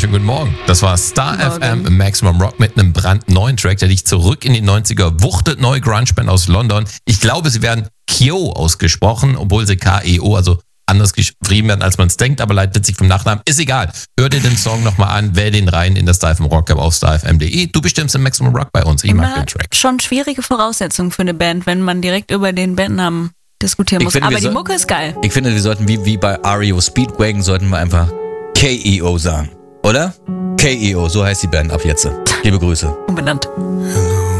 wunderschönen guten Morgen. Das war Star FM im Maximum Rock mit einem brandneuen Track, der dich zurück in die 90er wuchtet. Neue Grunge-Band aus London. Ich glaube, sie werden Keo ausgesprochen, obwohl sie K-E-O, also anders geschrieben werden, als man es denkt, aber leider witzig vom Nachnamen. Ist egal. Hör dir den Song nochmal an, wähl den rein in der Star FM Rock App auf starfm.de. Du bestimmst im Maximum Rock bei uns. Ich mag den Track. Schon schwierige Voraussetzungen für eine Band, wenn man direkt über den Bandnamen diskutieren muss. Aber die Mucke ist geil. Ich finde, wir sollten wie bei REO Speedwagon sollten wir einfach KEO sagen. Oder? KEO, so heißt die Band ab jetzt. Liebe Grüße. Unbenannt. Hello.